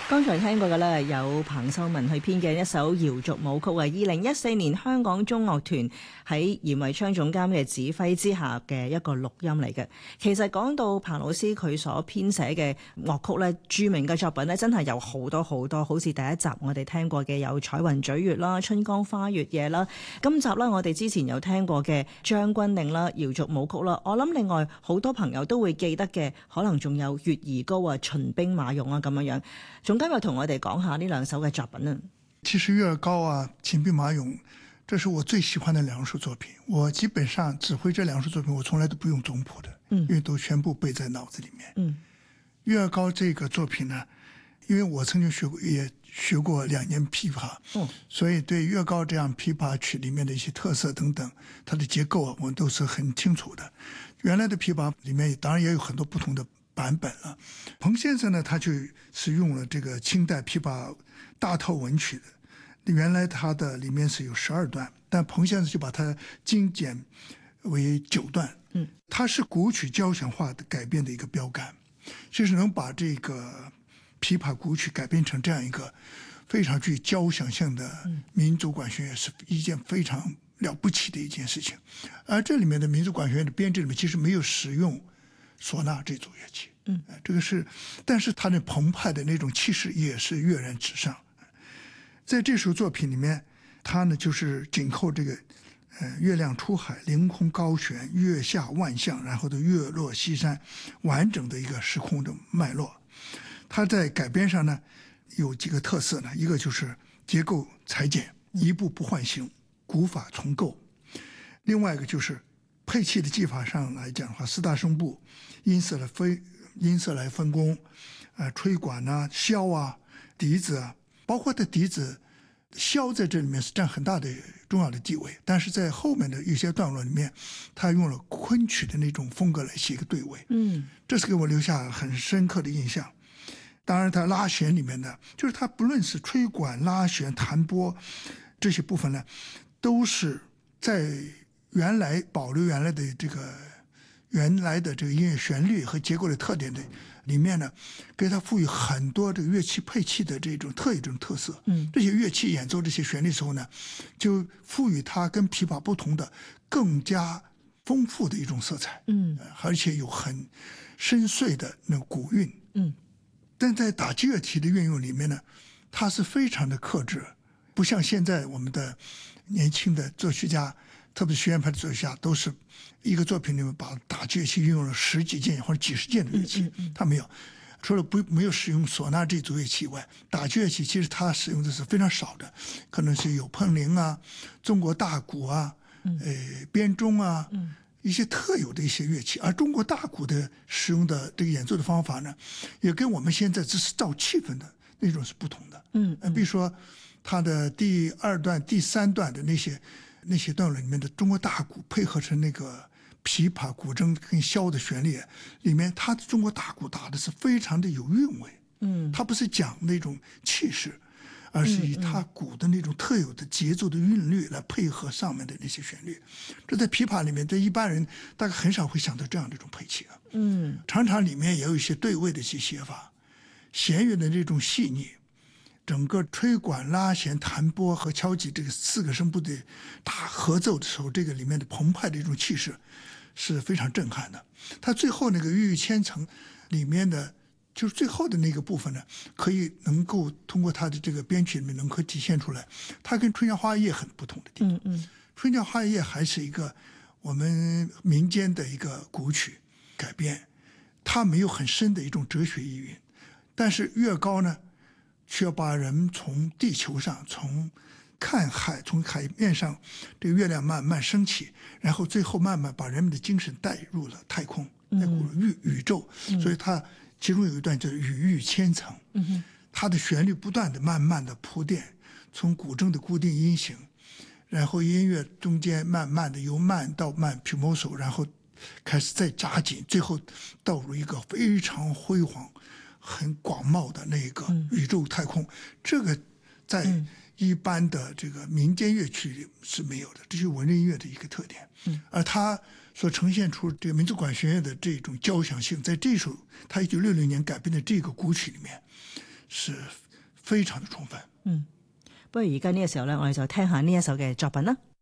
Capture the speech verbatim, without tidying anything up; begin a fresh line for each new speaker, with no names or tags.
剛才聽過嘅呢，有彭秀文去編嘅一首瑤族舞曲啊，二零一四年香港中樂團喺嚴維昌總監嘅指揮之下嘅一個錄音嚟嘅。其實講到彭老師佢所編寫嘅樂曲呢，著名嘅作品呢，真係有好多好多，好似第一集我哋聽過嘅有彩雲咀月啦、春江花月夜啦，今集啦我哋之前有聽過嘅將軍令啦、瑤族舞曲啦，我諗另外好多朋友都會記得嘅，可能仲有月兒歌啊、秦兵馬俑啊咁樣樣。總監又同我哋講下呢兩首嘅作品呢。
其實月兒高啊、秦兵馬俑，這是我最喜歡的兩首作品。我基本上指揮這兩首作品，我從來都不用總譜的，嗯，因為都全部背在腦子裡面。嗯，月兒高這個作品呢，因為我曾經學過，也學過兩年琵琶，嗯，所以對月兒高這樣琵琶曲裡面的一些特色等等，它的結構啊，我都是很清楚的。原來的琵琶裡面當然也有很多不同的版本了。彭先生呢，他就是用了這個清代琵琶大套文曲的，原來它的裡面是有十二段，但彭先生就把它精簡為九段。嗯，它是古曲交響化的改編的一個標杆，就是能把這個琵琶古曲改編成這樣一個非常具交響性的民族管弦樂，是一件非常了不起的一件事情。而這裡面的民族管弦樂的編制裡面其實沒有使用嗩吶這組樂器，嗯，這個是，但是它的澎湃的那種氣勢也是躍然紙上。在這首作品裡面，它呢就是緊扣這個，呃，月亮出海，凌空高懸，月下萬象，然後的月落西山，完整的一個時空的脈絡。它在改編上呢有幾個特色呢，一個就是結構裁剪，一步不換形，古法重構；另外一個就是配器的技法上來講的話，四大聲部音色來分音色來分工，呃，吹管啊、簫啊、笛子啊，包括的笛子、簫在這裡面是佔很大的重要的地位。但是在後面的一些段落裡面，他用了昆曲的那種風格來寫一個對位，嗯，這是給我留下很深刻的印象。當然，他拉弦裡面的，就是他不論是吹管、拉弦、彈撥這些部分呢，都是在原來保留原來的這個原來的這個音樂旋律和結構的特點的裡面呢，給它賦予很多這個樂器配器的這種特有這種特色。嗯，這些樂器演奏這些旋律的時候呢，就賦予它跟琵琶不同的更加豐富的一種色彩。嗯，而且有很深邃的那個古韻。嗯，但在打擊樂體的運用裡面呢，它是非常的克制，不像現在我們的年輕的作曲家，特別是學院派的作曲家，都是一個作品裡面把打擊樂器運用了十幾件或者幾十件的樂器。嗯嗯嗯，他沒有，除了不沒有使用嗩吶這組樂器以外，打擊樂器其實他使用的是非常少的，可能是有碰鈴啊、中國大鼓啊、呃編鐘啊，一些特有的一些樂器。而中國大鼓的使用的這個演奏的方法呢，也跟我們現在只是造氣氛的那種是不同的。嗯，比如說他的第二段、第三段的那些。那些段落裡面的中國大鼓配合成那個琵琶、古箏跟簫的旋律裡面，它的中國大鼓打的是非常的有韻味。嗯，它不是講那種氣勢，而是以它鼓的那種特有的節奏的韻律來配合上面的那些旋律。這在琵琶裡面，對一般人大概很少會想到這樣的一種配器啊。嗯，常常裡面也有一些對位的一些寫法，弦樂的那種細膩。整個吹管、拉弦、彈撥和敲擊這個四個聲部的大合奏的時候，這個裡面的澎湃的一種氣勢是非常震撼的。它最後那個鬱鬱千層裡面的，就是最後的那個部分呢，可以能夠通過它的這個編曲裡面能夠體現出來，它跟《春江花月夜》很不同的地方。嗯嗯，《春江花月夜》還是一個我們民間的一個古曲改編，它沒有很深的一種哲學意蘊，但是月兒高呢，卻要把人從地球上，從看海，從海面上，這個月亮慢慢升起，然後最後慢慢把人們的精神帶入了太空，帶入了宇宇宙。嗯、所以它其中有一段叫“宇鬱千層”，嗯、它的旋律不斷的慢慢的鋪墊，從古箏的固定音型，然後音樂中間慢慢的由慢到慢 Pimoso， 然後開始再扎緊，最後到入一個非常輝煌、很廣袤的那個宇宙太空，嗯、這個在一般的這個民間樂曲裡是沒有的，這是文人音樂的一個特點。嗯、而它所呈現出這個民族管弦樂的這種交響性，在這首他一九六零年改編的這個古曲裡面， 是非常的充分。
嗯，不過而家呢個時候咧，我哋就聽下呢一首嘅作品啦。